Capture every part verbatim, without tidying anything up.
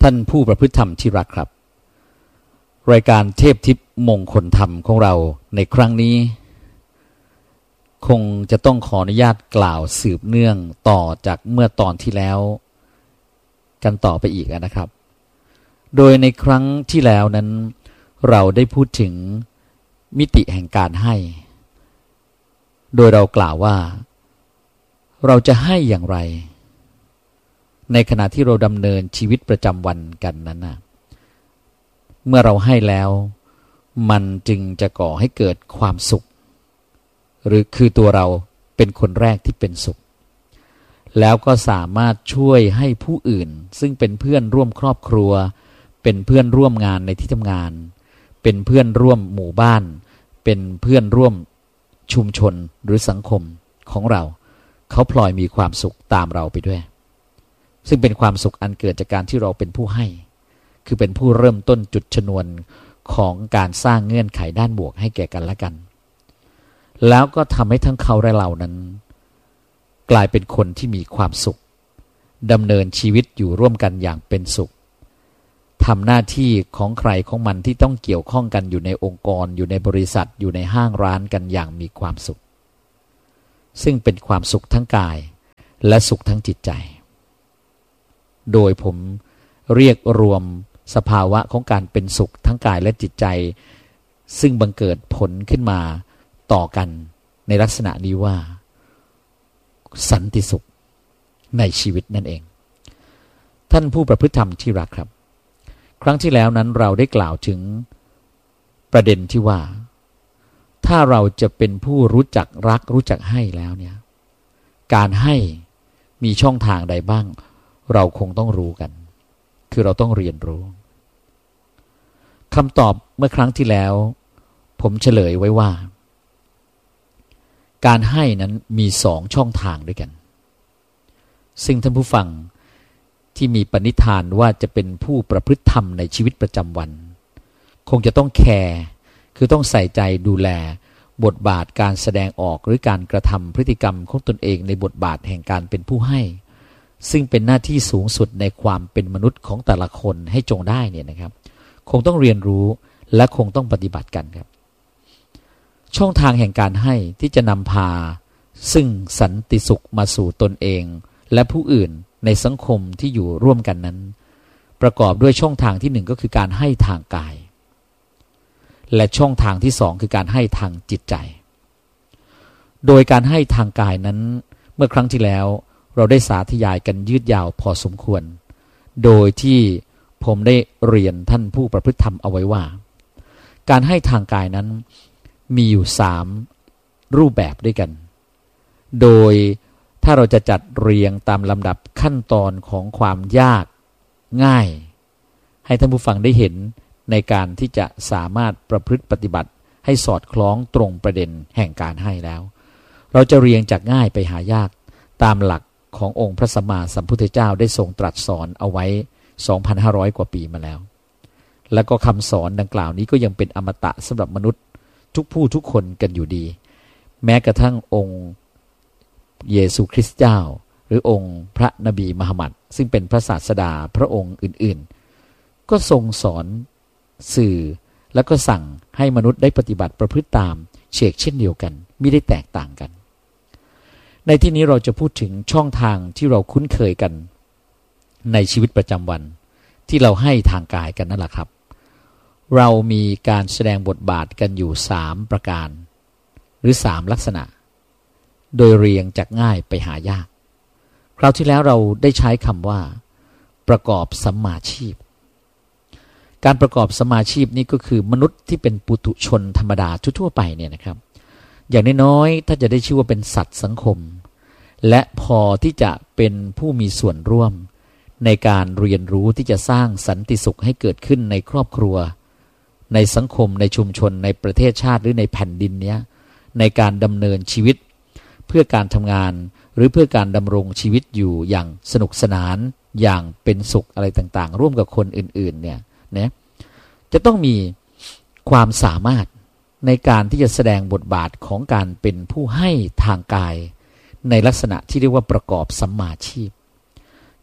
ท่านผู้ประพฤติธรรมที่รักครับรายการเทพทิพย์มงคลธรรมของเราในครั้งนี้คงจะต้องขออนุญาตกล่าวสืบเนื่องต่อจากเมื่อตอนที่แล้วกันต่อไปอีกนะครับโดยในครั้งที่แล้วนั้นเราได้พูดถึงมิติแห่งการให้โดยเรากล่าวว่าเราจะให้อย่างไรในขณะที่เราดำเนินชีวิตประจำวันกันนั้นนะเมื่อเราให้แล้วมันจึงจะก่อให้เกิดความสุขหรือคือตัวเราเป็นคนแรกที่เป็นสุขแล้วก็สามารถช่วยให้ผู้อื่นซึ่งเป็นเพื่อนร่วมครอบครัวเป็นเพื่อนร่วมงานในที่ทำงานเป็นเพื่อนร่วมหมู่บ้านเป็นเพื่อนร่วมชุมชนหรือสังคมของเราเขาพลอยมีความสุขตามเราไปด้วยซึ่งเป็นความสุขอันเกิดจากการที่เราเป็นผู้ให้คือเป็นผู้เริ่มต้นจุดชนวนของการสร้างเงื่อนไขด้านบวกให้แก่กันและกันแล้วก็ทำให้ทั้งเขาและเรานั้นกลายเป็นคนที่มีความสุขดำเนินชีวิตอยู่ร่วมกันอย่างเป็นสุขทำหน้าที่ของใครของมันที่ต้องเกี่ยวข้องกันอยู่ในองค์กรอยู่ในบริษัทอยู่ในห้างร้านกันอย่างมีความสุขซึ่งเป็นความสุขทั้งกายและสุขทั้งจิตใจโดยผมเรียกรวมสภาวะของการเป็นสุขทั้งกายและจิตใจซึ่งบังเกิดผลขึ้นมาต่อกันในลักษณะนี้ว่าสันติสุขในชีวิตนั่นเองท่านผู้ประพฤติธรรมที่รักครับครั้งที่แล้วนั้นเราได้กล่าวถึงประเด็นที่ว่าถ้าเราจะเป็นผู้รู้จักรักรู้จักให้แล้วเนี่ยการให้มีช่องทางใดบ้างเราคงต้องรู้กันคือเราต้องเรียนรู้คำตอบเมื่อครั้งที่แล้วผมเฉลยไว้ว่าการให้นั้นมีสองช่องทางด้วยกันซึ่งท่านผู้ฟังที่มีปณิธานว่าจะเป็นผู้ประพฤติธรรมในชีวิตประจำวันคงจะต้องแคร์คือต้องใส่ใจดูแลบทบาทการแสดงออกหรือการกระทำพฤติกรรมของตนเองในบทบาทแห่งการเป็นผู้ให้ซึ่งเป็นหน้าที่สูงสุดในความเป็นมนุษย์ของแต่ละคนให้จงได้เนี่ยนะครับคงต้องเรียนรู้และคงต้องปฏิบัติกันครับช่องทางแห่งการให้ที่จะนำพาซึ่งสันติสุขมาสู่ตนเองและผู้อื่นในสังคมที่อยู่ร่วมกันนั้นประกอบด้วยช่องทางที่หนึ่งก็คือการให้ทางกายและช่องทางที่สองคือการให้ทางจิตใจโดยการให้ทางกายนั้นเมื่อครั้งที่แล้วเราได้สาธยายกันยืดยาวพอสมควรโดยที่ผมได้เรียนท่านผู้ประพฤติธรรมเอาไว้ว่าการให้ทางกายนั้นมีอยู่สามรูปแบบด้วยกันโดยถ้าเราจะจัดเรียงตามลำดับขั้นตอนของความยากง่ายให้ท่านผู้ฟังได้เห็นในการที่จะสามารถประพฤติปฏิบัติให้สอดคล้องตรงประเด็นแห่งการให้แล้วเราจะเรียงจากง่ายไปหายากตามหลักขององค์พระสัมมาสัมพุทธเจ้าได้ทรงตรัสสอนเอาไว้ สองพันห้าร้อย กว่าปีมาแล้วและก็คำสอนดังกล่าวนี้ก็ยังเป็นอมตะสำหรับมนุษย์ทุกผู้ทุกคนกันอยู่ดีแม้กระทั่งองค์เยซูคริสต์เจ้าหรือองค์พระนบีมุฮัมมัดซึ่งเป็นพระศาสดาพระองค์อื่นๆก็ทรงสอนสื่อและก็สั่งให้มนุษย์ได้ปฏิบัติประพฤติตามเฉกเช่นเดียวกันไม่ได้แตกต่างกันในที่นี้เราจะพูดถึงช่องทางที่เราคุ้นเคยกันในชีวิตประจำวันที่เราให้ทางกายกันนั่นแหละครับเรามีการแสดงบทบาทกันอยู่สามประการหรือสามลักษณะโดยเรียงจากง่ายไปหายากคราวที่แล้วเราได้ใช้คำว่าประกอบสัมมาชีพการประกอบสัมมาชีพนี่ก็คือมนุษย์ที่เป็นปุถุชนธรรมดาทั่วๆไปเนี่ยนะครับอย่างน้อยๆถ้าจะได้ชื่อว่าเป็นสัตว์สังคมและพอที่จะเป็นผู้มีส่วนร่วมในการเรียนรู้ที่จะสร้างสันติสุขให้เกิดขึ้นในครอบครัวในสังคมในชุมชนในประเทศชาติหรือในแผ่นดินเนี้ยในการดำเนินชีวิตเพื่อการทำงานหรือเพื่อการดำรงชีวิตอยู่อย่างสนุกสนานอย่างเป็นสุขอะไรต่างๆร่วมกับคนอื่นๆเนี่ยนะจะต้องมีความสามารถในการที่จะแสดงบทบาทของการเป็นผู้ให้ทางกายในลักษณะที่เรียกว่าประกอบสัมมาชีพ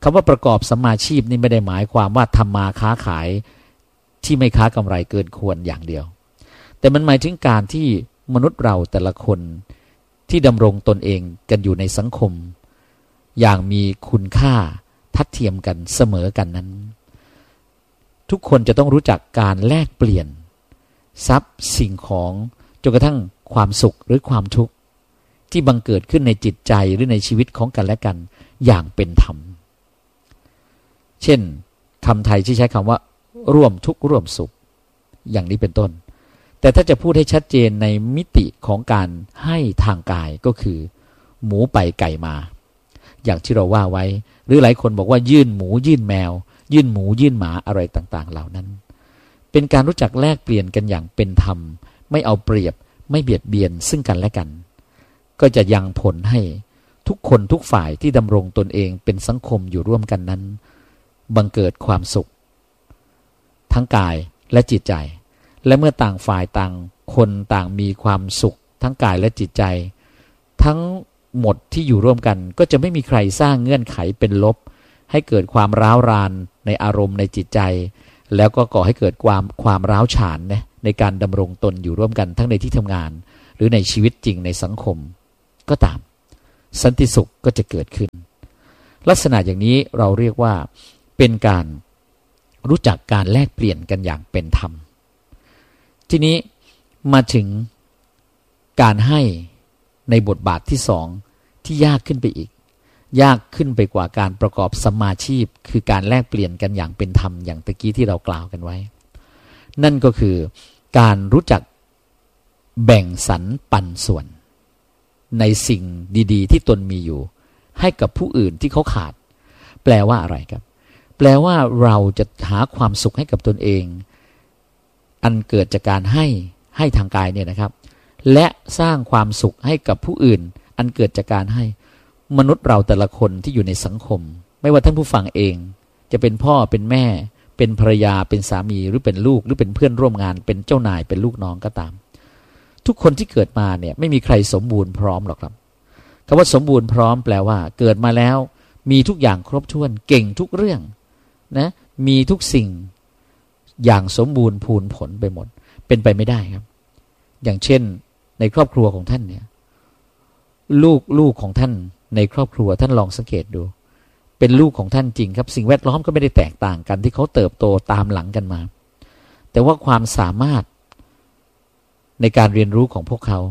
คำว่าประกอบสัมมาชีพนี่ไม่ได้หมายความว่าทำมาค้าขายที่ไม่ค้ากำไรเกินควรอย่างเดียวแต่มันหมายถึงการที่มนุษย์เราแต่ละคนที่ดำรงตนเองกันอยู่ในสังคมอย่างมีคุณค่าทัดเทียมกันเสมอกันนั้นทุกคนจะต้องรู้จักการแลกเปลี่ยนทรัพย์สิ่งของจนกระทั่งความสุขหรือความทุกข์ที่บังเกิดขึ้นในจิตใจหรือในชีวิตของกันและกันอย่างเป็นธรรมเช่นคำไทยที่ใช้คำว่าร่วมทุกข์ร่วมสุขอย่างนี้เป็นต้นแต่ถ้าจะพูดให้ชัดเจนในมิติของการให้ทางกายก็คือหมูไปไก่มาอย่างที่เราว่าไว้หรือหลายคนบอกว่ายื่นหมูยื่นแมวยื่นหมูยื่นหมาอะไรต่างๆเหล่านั้นเป็นการรู้จักแลกเปลี่ยนกันอย่างเป็นธรรมไม่เอาเปรียบไม่เบียดเบียนซึ่งกันและกันก็จะยังผลให้ทุกคนทุกฝ่ายที่ดำรงตนเองเป็นสังคมอยู่ร่วมกันนั้นบังเกิดความสุขทั้งกายและจิตใจและเมื่อต่างฝ่ายต่างคนต่างมีความสุขทั้งกายและจิตใจทั้งหมดที่อยู่ร่วมกันก็จะไม่มีใครสร้างเงื่อนไขเป็นลบให้เกิดความร้าวรานในอารมณ์ในจิตใจแล้วก็ก่อให้เกิดความความร้าวฉานนะในการดำรงตนอยู่ร่วมกันทั้งในที่ทำงานหรือในชีวิตจริงในสังคมก็ตามสันติสุขก็จะเกิดขึ้นลักษณะอย่างนี้เราเรียกว่าเป็นการรู้จักการแลกเปลี่ยนกันอย่างเป็นธรรมทีนี้มาถึงการให้ในบทบาทที่สองที่ยากขึ้นไปอีกยากขึ้นไปกว่าการประกอบสัมมาชีพคือการแลกเปลี่ยนกันอย่างเป็นธรรมอย่างตะกี้ที่เรากล่าวกันไว้นั่นก็คือการรู้จักแบ่งสรรปันส่วนในสิ่งดีๆที่ตนมีอยู่ให้กับผู้อื่นที่เขาขาดแปลว่าอะไรครับแปลว่าเราจะหาความสุขให้กับตนเองอันเกิดจากการให้ให้ทางกายเนี่ยนะครับและสร้างความสุขให้กับผู้อื่นอันเกิดจากการให้มนุษย์เราแต่ละคนที่อยู่ในสังคมไม่ว่าท่านผู้ฟังเองจะเป็นพ่อเป็นแม่เป็นภรรยาเป็นสามีหรือเป็นลูกหรือเป็นเพื่อนร่วมงานเป็นเจ้านายเป็นลูกน้องก็ตามทุกคนที่เกิดมาเนี่ยไม่มีใครสมบูรณ์พร้อมหรอกครับคำว่าสมบูรณ์พร้อมแปลว่าเกิดมาแล้วมีทุกอย่างครบถ้วนเก่งทุกเรื่องนะมีทุกสิ่งอย่างสมบูรณ์พูนผลไปหมดเป็นไปไม่ได้ครับอย่างเช่นในครอบครัวของท่านเนี่ยลูกลูกของท่านในครอบครัวท่านลองสังเกตดูเป็นลูกของท่านจริงครับสิ่งแวดล้อมก็ไม่ได้แตกต่างกันที่เขาเติบโตตามหลังกันมาแต่ว่าความสามารถในการเรียนรู้ของพวกเขา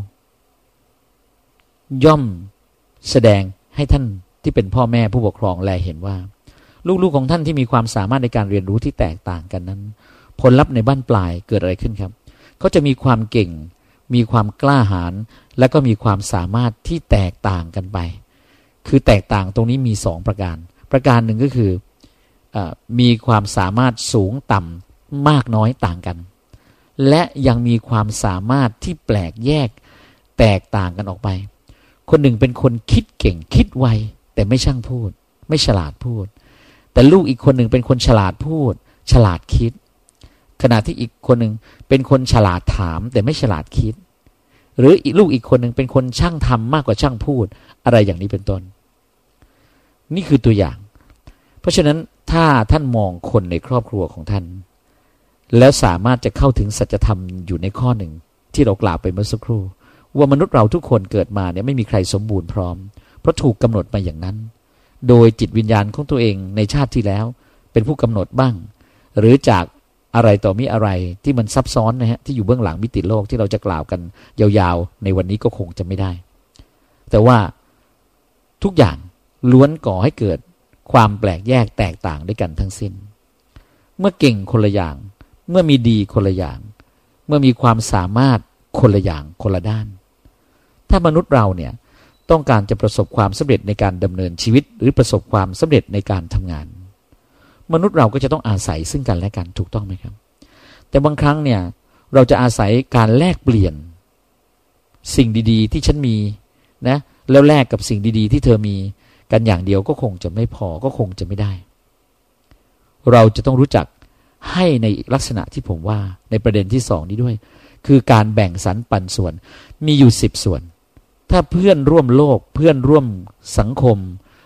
ย่อมแสดงให้ท่านที่เป็นพ่อแม่ผู้ปกครองแลเห็นว่าลูกๆของท่านที่มีความสามารถในการเรียนรู้ที่แตกต่างกันนั้นผลลัพธ์ในบั้นปลายเกิดอะไรขึ้นครับเขาจะมีความเก่งมีความกล้าหาญและก็มีความสามารถที่แตกต่างกันไปคือแตกต่างตรงนี้มีสองประการประการหนึ่งก็คือเอ่อมีความสามารถสูงต่ำมากน้อยต่างกันและยังมีความสามารถที่แปลกแยกแตกต่างกันออกไปคนหนึ่งเป็นคนคิดเก่งคิดไวแต่ไม่ช่างพูดไม่ฉลาดพูดแต่ลูกอีกคนหนึ่งเป็นคนฉลาดพูดฉลาดคิดขณะที่อีกคนหนึ่งเป็นคนฉลาดถามแต่ไม่ฉลาดคิดหรืออีกลูกอีกคนหนึ่งเป็นคนช่างทำมากกว่าช่างพูดอะไรอย่างนี้เป็นต้นนี่คือตัวอย่างเพราะฉะนั้นถ้าท่านมองคนในครอบครัวของท่านแล้วสามารถจะเข้าถึงสัจธรรมอยู่ในข้อหนึ่งที่เรากล่าวไปเมื่อสักครู่ว่ามนุษย์เราทุกคนเกิดมาเนี่ยไม่มีใครสมบูรณ์พร้อมเพราะถูกกำหนดมาอย่างนั้นโดยจิตวิญญาณของตัวเองในชาติที่แล้วเป็นผู้กำหนดบ้างหรือจากอะไรต่อมีอะไรที่มันซับซ้อนนะฮะที่อยู่เบื้องหลังมิติโลกที่เราจะกล่าวกันยาวๆในวันนี้ก็คงจะไม่ได้แต่ว่าทุกอย่างล้วนก่อให้เกิดความแปลกแยกแตกต่างด้วยกันทั้งสิ้นเมื่อเก่งคนละอย่างเมื่อมีดีคนละอย่างเมื่อมีความสามารถคนละอย่างคนละด้านถ้ามนุษย์เราเนี่ยต้องการจะประสบความสำเร็จในการดำเนินชีวิตหรือประสบความสำเร็จในการทำงานมนุษย์เราก็จะต้องอาศัยซึ่งกันและกันถูกต้องไหมครับแต่บางครั้งเนี่ยเราจะอาศัยการแลกเปลี่ยนสิ่งดีๆที่ฉันมีนะแล้วแลกกับสิ่งดีๆที่เธอมีกันอย่างเดียวก็คงจะไม่พอก็คงจะไม่ได้เราจะต้องรู้จักให้ในลักษณะที่ผมว่าในประเด็นที่สองนี้ด้วยคือการแบ่งสรรปันส่วนมีอยู่สิบส่วนถ้าเพื่อนร่วมโลกเพื่อนร่วมสังคม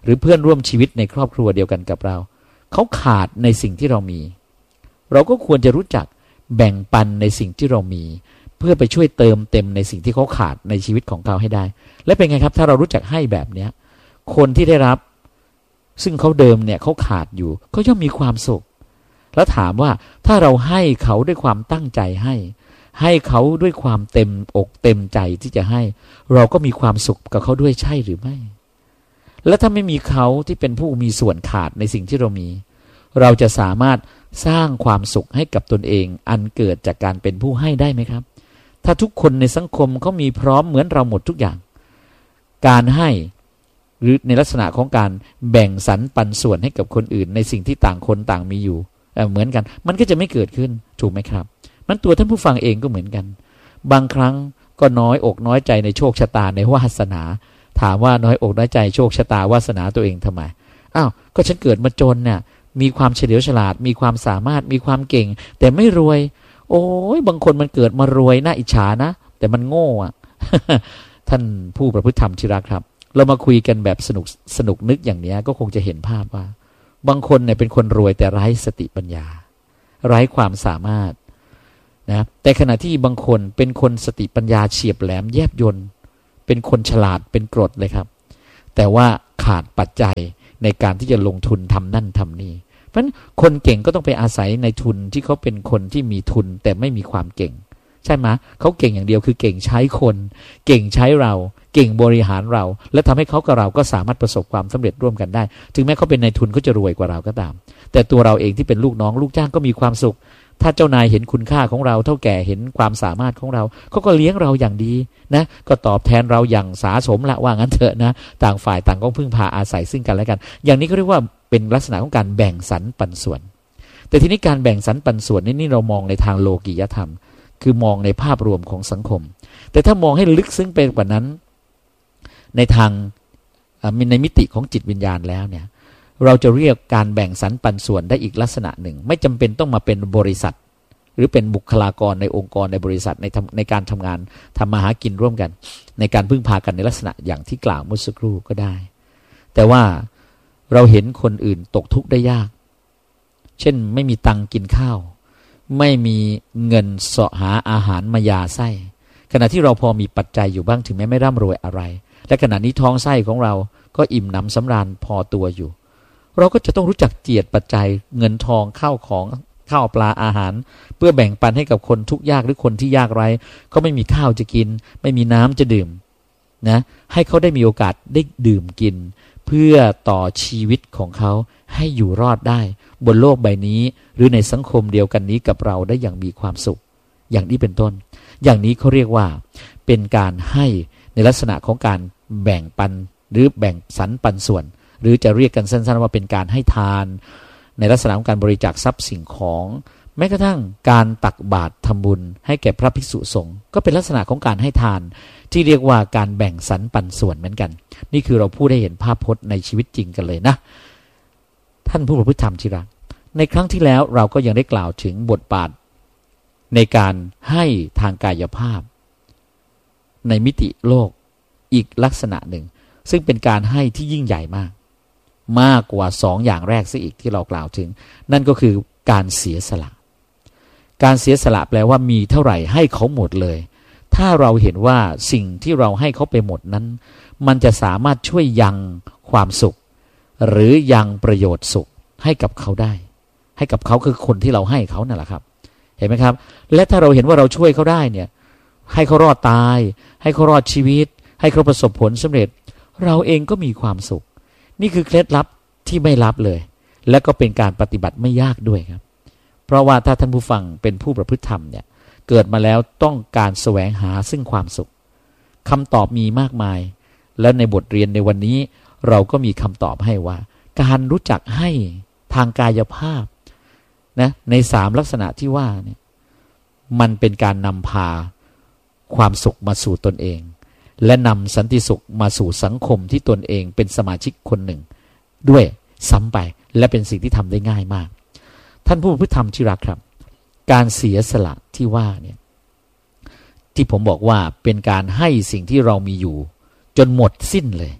หรือเพื่อนร่วมชีวิตในครอบครัวเดียวกันกับเราเขาขาดในสิ่งที่เรามีเราก็ควรจะรู้จักแบ่งปันในสิ่งที่เรามีเพื่อไปช่วยเติมเต็มในสิ่งที่เขาขาดในชีวิตของเขาให้ได้และเป็นไงครับถ้าเรารู้จักให้แบบเนี้ยคนที่ได้รับซึ่งเขาเดิมเนี่ยเขาขาดอยู่เขาย่อมมีความสุขแล้วถามว่าถ้าเราให้เขาด้วยความตั้งใจให้ให้เขาด้วยความเต็มอกเต็มใจที่จะให้เราก็มีความสุขกับเขาด้วยใช่หรือไม่และถ้าไม่มีเขาที่เป็นผู้มีส่วนขาดในสิ่งที่เรามีเราจะสามารถสร้างความสุขให้กับตนเองอันเกิดจากการเป็นผู้ให้ได้ไหมครับถ้าทุกคนในสังคมเขามีพร้อมเหมือนเราหมดทุกอย่างการให้หรือในลักษณะของการแบ่งสรรปันส่วนให้กับคนอื่นในสิ่งที่ต่างคนต่างมีอยู่เหมือนกันมันก็จะไม่เกิดขึ้นถูกไหมครับมันตัวท่านผู้ฟังเองก็เหมือนกันบางครั้งก็น้อยอกน้อยใจในโชคชะตาในวาสนาถามว่าน้อยอกน้อยใจโชคชะตาวาสนาตัวเองทำไมอ้าวก็ฉันเกิดมาจนเนี่ยมีความเฉลียวฉลาดมีความสามารถมีความเก่งแต่ไม่รวยโอ้ยบางคนมันเกิดมารวยน่าอิจฉานะแต่มันโง่อะ ท่านผู้ประพฤติธรรมที่รักครับเรามาคุยกันแบบสนุกสนุกนึกอย่างนี้ก็คงจะเห็นภาพว่าบางคนเนี่ยเป็นคนรวยแต่ไร้สติปัญญาไร้ความสามารถนะแต่ขณะที่บางคนเป็นคนสติปัญญาเฉียบแหลมแยบยลเป็นคนฉลาดเป็นกรดเลยครับแต่ว่าขาดปัจจัยในการที่จะลงทุนทำนั่นทำนี่เพราะฉะนั้นคนเก่งก็ต้องไปอาศัยในทุนที่เขาเป็นคนที่มีทุนแต่ไม่มีความเก่งใช่ไหมเขาเก่งอย่างเดียวคือเก่งใช้คนเก่งใช้เราเก่งบริหารเราและทำให้เขากับเราก็สามารถประสบความสำเร็จร่วมกันได้ถึงแม้เขาเป็นนายทุนเขาจะรวยกว่าเราก็ตามแต่ตัวเราเองที่เป็นลูกน้องลูกจ้างก็มีความสุขถ้าเจ้านายเห็นคุณค่าของเราเท่าแก่เห็นความสามารถของเราเขาก็เลี้ยงเราอย่างดีนะก็ตอบแทนเราอย่างสาสมละว่างั้นเถอะนะต่างฝ่ายต่างก็พึ่งพาอาศัยซึ่งกันและกันอย่างนี้ก็เรียกว่าเป็นลักษณะของการแบ่งสรรปันส่วนแต่ทีนี้การแบ่งสรรปันส่วนนี่นี่เรามองในทางโลกียธรรมคือมองในภาพรวมของสังคมแต่ถ้ามองให้ลึกซึ้งไปกว่านั้นในทางในมิติของจิตวิญญาณแล้วเนี่ยเราจะเรียกการแบ่งสรรปันส่วนได้อีกลักษณะหนึ่งไม่จำเป็นต้องมาเป็นบริษัทหรือเป็นบุคลากรในองค์กรในบริษัทในในการทำงานทำมาหากินร่วมกันในการพึ่งพากันในลักษณะอย่างที่กล่าวเมื่อสักครู่ก็ได้แต่ว่าเราเห็นคนอื่นตกทุกข์ได้ยากเช่นไม่มีตังกินข้าวไม่มีเงินเสาะหาอาหารมายาไส้ขณะที่เราพอมีปัจจัยอยู่บ้างถึงแม้ไม่ร่ำรวยอะไรและขณะนี้ท้องไส้ของเราก็อิ่มหนำสำราญพอตัวอยู่เราก็จะต้องรู้จักเจียดปัจจัยเงินทองข้าวของข้าวปลาอาหารเพื่อแบ่งปันให้กับคนทุกข์ยากหรือคนที่ยากไร้เขาไม่มีข้าวจะกินไม่มีน้ำจะดื่มนะให้เขาได้มีโอกาสได้ดื่มกินเพื่อต่อชีวิตของเขาให้อยู่รอดได้บนโลกใบนี้หรือในสังคมเดียวกันนี้กับเราได้อย่างมีความสุขอย่างนี้เป็นต้นอย่างนี้เขาเรียกว่าเป็นการให้ในลักษณะของการแบ่งปันหรือแบ่งสรรปันส่วนหรือจะเรียกกันสั้นๆว่าเป็นการให้ทานในลักษณะของการบริจาคทรัพย์สิ่งของแม้กระทั่งการตักบาตรทำบุญให้แก่พระภิกษุสงฆ์ก็เป็นลักษณะของการให้ทานที่เรียกว่าการแบ่งสรรปันส่วนเหมือนกันนี่คือเราพูดได้เห็นภาพพจน์ในชีวิตจริงกันเลยนะท่านผู้ประพฤติธรรมที่รักในครั้งที่แล้วเราก็ยังได้กล่าวถึงบทบาทในการให้ทางกายภาพในมิติโลกอีกลักษณะหนึ่งซึ่งเป็นการให้ที่ยิ่งใหญ่มากมากกว่าสองอย่างแรกซะอีกที่เรากล่าวถึงนั่นก็คือการเสียสละการเสียสละแปลว่ามีเท่าไหร่ให้เขาหมดเลยถ้าเราเห็นว่าสิ่งที่เราให้เขาไปหมดนั้นมันจะสามารถช่วยยังความสุขหรือยังประโยชน์สุขให้กับเขาได้ให้กับเขาคือคนที่เราให้เขานั่นแหละครับเห็นไหมครับและถ้าเราเห็นว่าเราช่วยเขาได้เนี่ยให้เขารอดตายให้เขารอดชีวิตให้เขาประสบผลสำเร็จเราเองก็มีความสุขนี่คือเคล็ดลับที่ไม่ลับเลยและก็เป็นการปฏิบัติไม่ยากด้วยครับเพราะว่าถ้าท่านผู้ฟังเป็นผู้ประพฤติธรรมเนี่ยเกิดมาแล้วต้องการแสวงหาซึ่งความสุขคำตอบมีมากมายและในบทเรียนในวันนี้เราก็มีคำตอบให้ว่าการรู้จักให้ทางกายภาพนะในสามลักษณะที่ว่าเนี่ยมันเป็นการนำพาความสุขมาสู่ตนเองและนำสันติสุขมาสู่สังคมที่ตนเองเป็นสมาชิกคนหนึ่งด้วยซ้ำไปและเป็นสิ่งที่ทำได้ง่ายมากท่านผู้ประพฤติธรรมที่รักครับการเสียสละที่ว่าเนี่ยที่ผมบอกว่าเป็นการให้สิ่งที่เรามีอยู่จนหมดสิ้นเลย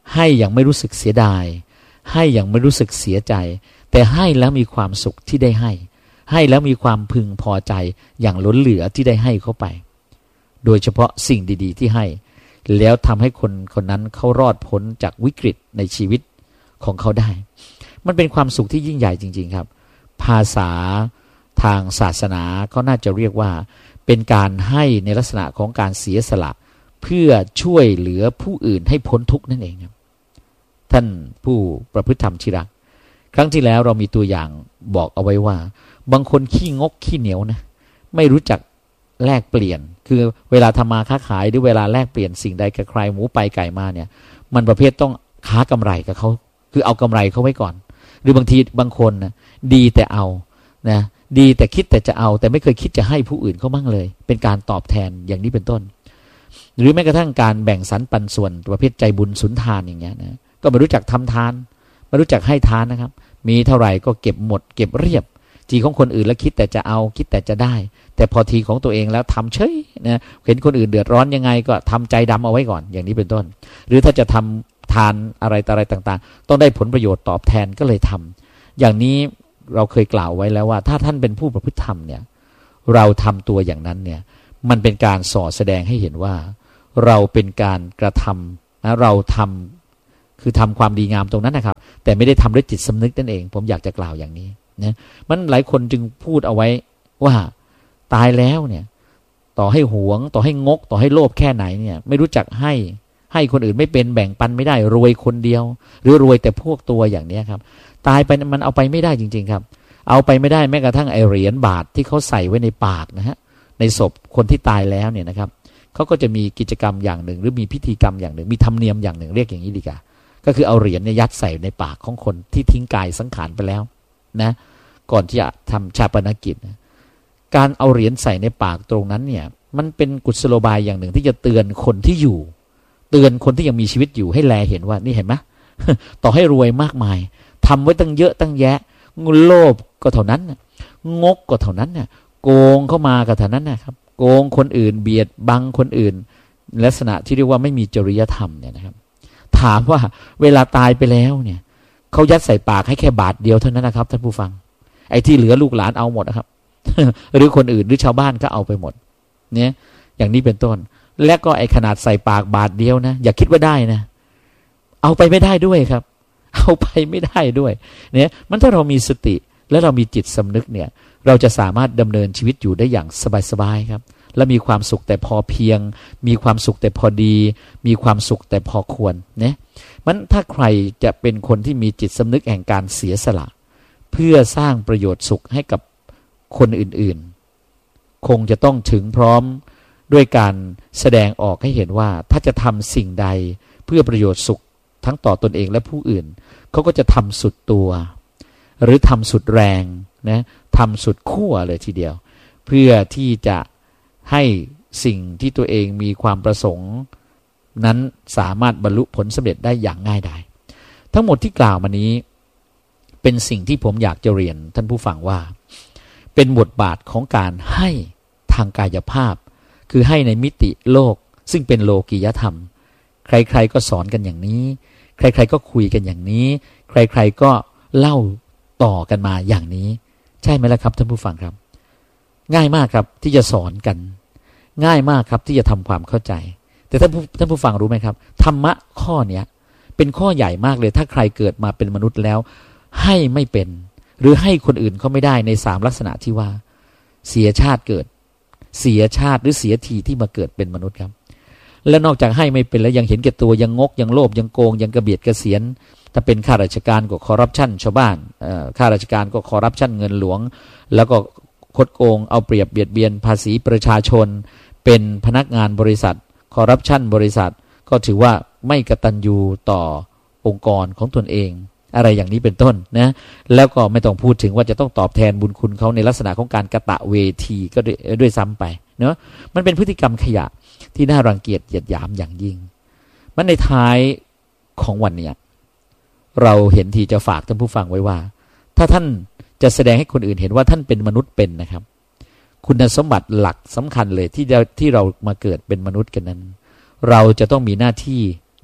ให้อย่างไม่รู้สึกเสียดายให้อย่างไม่รู้สึกเสียใจแต่ให้แล้วมีความสุขที่ได้ให้ให้แล้วมีความพึงพอใจอย่างล้นเหลือที่ได้ให้เข้าไปโดยเฉพาะสิ่งดีๆที่ให้แล้วทำให้คนคนนั้นเขารอดพ้นจากวิกฤตในชีวิตของเขาได้มันเป็นความสุขที่ยิ่งใหญ่จริงๆครับภาษาทางศาสนาเขาน่าจะเรียกว่าเป็นการให้ในลักษณะของการเสียสละเพื่อช่วยเหลือผู้อื่นให้พ้นทุกข์นั่นเองครับท่านผู้ประพฤติธรรมที่รักครั้งที่แล้วเรามีตัวอย่างบอกเอาไว้ว่าบางคนขี้งกขี้เหนียวนะไม่รู้จักแลกเปลี่ยนคือเวลาทำมาค้าขายหรือเวลาแลกเปลี่ยนสิ่งใดกับใครหมูไปไก่มาเนี่ยมันประเภทต้องค้ากำไรกับเขาคือเอากำไรเขาไว้ก่อนหรือบางทีบางคนนะดีแต่เอานะดีแต่คิดแต่จะเอาแต่ไม่เคยคิดจะให้ผู้อื่นเขาบ้างเลยเป็นการตอบแทนอย่างนี้เป็นต้นหรือแม้กระทั่งการแบ่งสรรปันส่วนประเภทใจบุญสุนทานอย่างเงี้ยนะก็ไม่รู้จักทำทานไม่รู้จักให้ทานนะครับมีเท่าไหร่ก็เก็บหมดเก็บเรียบทีของคนอื่นแล้วคิดแต่จะเอาคิดแต่จะได้แต่พอทีของตัวเองแล้วทำเฉยนะเห็นคนอื่นเดือดร้อนยังไงก็ทำใจดำเอาไว้ก่อนอย่างนี้เป็นต้นหรือถ้าจะทำทานอะไรต่ออะไรต่างๆต้องได้ผลประโยชน์ตอบแทนก็เลยทำอย่างนี้เราเคยกล่าวไว้แล้วว่าถ้าท่านเป็นผู้ประพฤติธรรมเนี่ยเราทำตัวอย่างนั้นเนี่ยมันเป็นการส่อแสดงให้เห็นว่าเราเป็นการกระทำนะเราทำคือทำความดีงามตรงนั้นนะครับแต่ไม่ได้ทำด้วยจิตสำนึกนั่นเองผมอยากจะกล่าวอย่างนี้นะมันหลายคนจึงพูดเอาไว้ว่าตายแล้วเนี่ยต่อให้หวงต่อให้งกต่อให้โลภแค่ไหนเนี่ยไม่รู้จักให้ให้คนอื่นไม่เป็นแบ่งปันไม่ได้รวยคนเดียวหรือรวยแต่พวกตัวอย่างนี้ครับตายไปมันเอาไปไม่ได้จริงๆครับเอาไปไม่ได้แม้กระทั่งไอเหรียญบาทที่เขาใส่ไว้ในปากนะฮะในศพคนที่ตายแล้วเนี่ยนะครับเขาก็จะมีกิจกรรมอย่างหนึ่งหรือมีพิธีกรรมอย่างหนึ่งมีธรรมเนียมอย่างหนึ่งเรียกอย่างนี้ดีกว่าก็คือเอาเหรียญเนี่ยยัดใส่ในปากของคนที่ทิ้งกายสังขารไปแล้วนะก่อนที่จะทำชาปนกิจนะการเอาเหรียญใส่ในปากตรงนั้นเนี่ยมันเป็นกุศโลบายอย่างหนึ่งที่จะเตือนคนที่อยู่เตือนคนที่ยังมีชีวิตอยู่ให้แลเห็นว่านี่เห็นไหม ต่อให้รวยมากมายทำไว้ตั้งเยอะตั้งแยะโลภก็เท่านั้นงกก็เท่านั้นเนี่ยโกงเข้ามาก็เท่านั้นนะครับโกงคนอื่นเบียดบังคนอื่นลักษณะที่เรียกว่าไม่มีจริยธรรมเนี่ยนะครับถามว่าเวลาตายไปแล้วเนี่ยเขายัดใส่ปากให้แค่บาทเดียวเท่านั้นนะครับท่านผู้ฟังไอ้ที่เหลือลูกหลานเอาหมดนะครับ หรือคนอื่นหรือชาวบ้านก็เอาไปหมดเนี่ยอย่างนี้เป็นต้นและก็ไอ้ขนาดใส่ปากบาทเดียวนะอย่าคิดว่าได้นะเอาไปไม่ได้ด้วยครับเอาไปไม่ได้ด้วยเนี่ยมันถ้าเรามีสติและเรามีจิตสำนึกเนี่ยเราจะสามารถดำเนินชีวิตอยู่ได้อย่างสบายๆครับและมีความสุขแต่พอเพียงมีความสุขแต่พอดีมีความสุขแต่พอควรเนี่ยมันถ้าใครจะเป็นคนที่มีจิตสำนึกแห่งการเสียสละเพื่อสร้างประโยชน์สุขให้กับคนอื่นๆคงจะต้องถึงพร้อมด้วยการแสดงออกให้เห็นว่าถ้าจะทำสิ่งใดเพื่อประโยชน์สุขทั้งต่อตนเองและผู้อื่นเขาก็จะทำสุดตัวหรือทำสุดแรงนะทำสุดขั้วเลยทีเดียวเพื่อที่จะให้สิ่งที่ตัวเองมีความประสงค์นั้นสามารถบรรลุผลสำเร็จได้อย่างง่ายดายทั้งหมดที่กล่าวมานี้เป็นสิ่งที่ผมอยากจะเรียนท่านผู้ฟังว่าเป็นบทบาทของการให้ทางกายภาพคือให้ในมิติโลกซึ่งเป็นโลกียธรรมใครๆก็สอนกันอย่างนี้ใครๆก็คุยกันอย่างนี้ใครๆก็เล่าต่อกันมาอย่างนี้ใช่ไหมล่ะครับท่านผู้ฟังครับง่ายมากครับที่จะสอนกันง่ายมากครับที่จะทำความเข้าใจแต่ท่านผู้ท่านผู้ฟังรู้ไหมครับธรรมะข้อเนี้ยเป็นข้อใหญ่มากเลยถ้าใครเกิดมาเป็นมนุษย์แล้วให้ไม่เป็นหรือให้คนอื่นเขาไม่ได้ในสามลักษณะที่ว่าเสียชาติเกิดเสียชาติหรือเสียทีที่มาเกิดเป็นมนุษย์ครับและนอกจากให้ไม่เป็นแล้วยังเห็นแก่ตัวยังงกยังโลภยังโกงยังกระเบียดกระเสียนถ้าเป็นข้าราชการก็คอร์รัปชันชาวบ้านข้าราชการก็คอร์รัปชันเงินหลวงแล้วก็คดโกงเอาเปรียบเบียดเบียนภาษีประชาชนเป็นพนักงานบริษัทคอร์รัปชันบริษัทก็ถือว่าไม่กตัญญูต่อองค์กรของตนเองอะไรอย่างนี้เป็นต้นนะแล้วก็ไม่ต้องพูดถึงว่าจะต้องตอบแทนบุญคุณเขาในลักษณะของการกะตะเวทีก็ด้วยซ้ำไปเนาะมันเป็นพฤติกรรมขยะที่น่ารังเกียจเหยียดหยามอย่างยิ่งมันในท้ายของวันนี้เราเห็นทีจะฝากท่านผู้ฟังไว้ว่าถ้าท่านจะแสดงให้คนอื่นเห็นว่าท่านเป็นมนุษย์เป็นนะครับคุณสมบัติหลักสำคัญเลยที่จะที่เรามาเกิดเป็นมนุษย์กันนั้นเราจะต้องมีหน้าที่นะ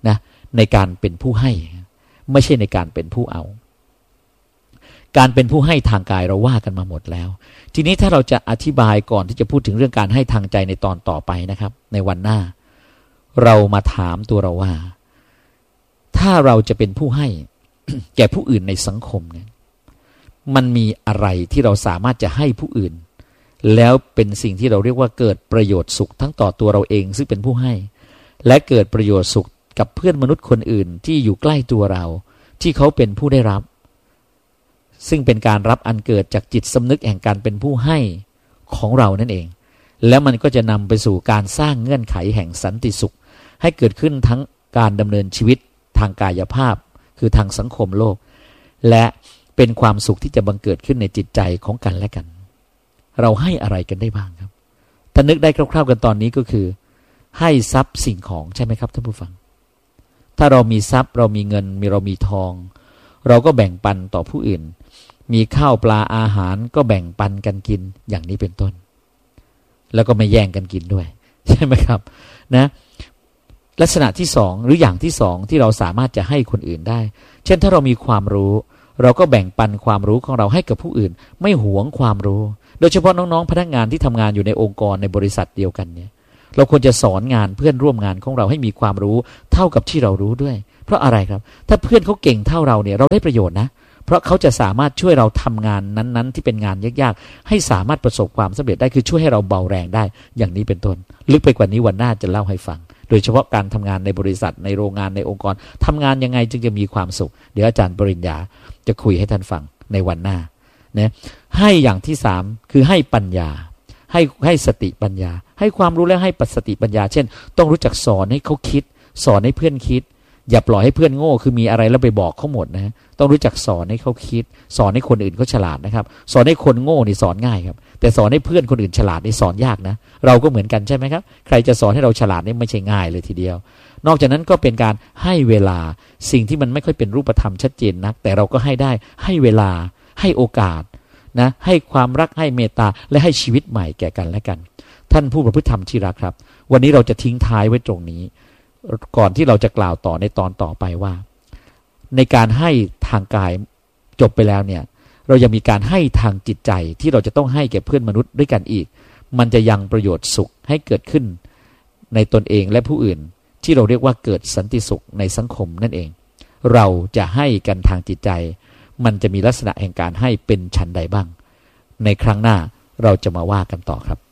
ในการเป็นผู้ให้ไม่ใช่ในการเป็นผู้เอาการเป็นผู้ให้ทางกายเราว่ากันมาหมดแล้วทีนี้ถ้าเราจะอธิบายก่อนที่จะพูดถึงเรื่องการให้ทางใจในตอนต่อไปนะครับในวันหน้าเรามาถามตัวเราว่าถ้าเราจะเป็นผู้ให้ แก่ผู้อื่นในสังคมเนี่ยมันมีอะไรที่เราสามารถจะให้ผู้อื่นแล้วเป็นสิ่งที่เราเรียกว่าเกิดประโยชน์สุขทั้งต่อตัวเราเองซึ่งเป็นผู้ให้และเกิดประโยชน์สุขกับเพื่อนมนุษย์คนอื่นที่อยู่ใกล้ตัวเราที่เขาเป็นผู้ได้รับซึ่งเป็นการรับอันเกิดจากจิตสำนึกแห่งการเป็นผู้ให้ของเรานั่นเองแล้วมันก็จะนำไปสู่การสร้างเงื่อนไขแห่งสันติสุขให้เกิดขึ้นทั้งการดำเนินชีวิตทางกายภาพคือทางสังคมโลกและเป็นความสุขที่จะบังเกิดขึ้นในจิตใจของกันและกันเราให้อะไรกันได้บ้างครับถ้านึกได้คร่าวๆกันตอนนี้ก็คือให้ทรัพย์สิ่งของใช่ไหมครับท่านผู้ฟังถ้าเรามีทรัพย์เรามีเงินมีเรามีทองเราก็แบ่งปันต่อผู้อื่นมีข้าวปลาอาหารก็แบ่งปันกันกินอย่างนี้เป็นต้นแล้วก็ไม่แย่งกันกินด้วยใช่ไหมครับนะลักษณะที่สองหรืออย่างที่สองที่เราสามารถจะให้คนอื่นได้เช่นถ้าเรามีความรู้เราก็แบ่งปันความรู้ของเราให้กับผู้อื่นไม่หวงความรู้โดยเฉพาะน้องๆพนักงานที่ทำงานอยู่ในองค์กรในบริษัทเดียวกันเนี่ยเราควรจะสอนงานเพื่อนร่วมงานของเราให้มีความรู้เท่ากับที่เรารู้ด้วยเพราะอะไรครับถ้าเพื่อนเขาเก่งเท่าเราเนี่ยเราได้ประโยชน์นะเพราะเขาจะสามารถช่วยเราทำงานนั้นๆที่เป็นงานยากๆให้สามารถประสบความสำเร็จได้คือช่วยให้เราเบาแรงได้อย่างนี้เป็นต้นลึกไปกว่านี้วันหน้าจะเล่าให้ฟังโดยเฉพาะการทำงานในบริษัทในโรงงานในองค์กรทำงานยังไงจึงจะมีความสุขเดี๋ยวอาจารย์ปริญญาจะคุยให้ท่านฟังในวันหน้านะให้อย่างที่สามคือให้ปัญญาให้ให้สติปัญญาให้ความรู้และให้ปัสสติปัญญาเช่นต้องรู้จักสอนให้เขาคิดสอนให้เพื่อนคิดอย่าปล่อยให้เพื่อนโง่คือมีอะไรแล้วไปบอกเขาหมดนะต้องรู้จักสอนให้เขาคิดสอนให้คนอื่นเขาฉลาดนะครับสอนให้คนโง่นี่สอนง่ายครับแต่สอนให้เพื่อนคนอื่นฉลาดนี่สอนยากนะเราก็เหมือนกันใช่ไหมครับใครจะสอนให้เราฉลาดนี่ไม่ใช่ง่ายเลยทีเดียวนอกจากนั้นก็เป็นการให้เวลาสิ่งที่มันไม่ค่อยเป็นรูปธรรมชัดเจนนักแต่เราก็ให้ได้ให้เวลาให้โอกาสนะให้ความรักให้เมตตาและให้ชีวิตใหม่แก่กันและกันท่านผู้ประพฤติธรรมที่รักครับวันนี้เราจะทิ้งท้ายไว้ตรงนี้ก่อนที่เราจะกล่าวต่อในตอนต่อไปว่าในการให้ทางกายจบไปแล้วเนี่ยเรายังมีการให้ทางจิตใจที่เราจะต้องให้แก่เพื่อนมนุษย์ด้วยกันอีกมันจะยังประโยชน์สุขให้เกิดขึ้นในตนเองและผู้อื่นที่เราเรียกว่าเกิดสันติสุขในสังคมนั่นเองเราจะให้กันทางจิตใจมันจะมีลักษณะแห่งการให้เป็นชั้นใดบ้างในครั้งหน้าเราจะมาว่ากันต่อครับ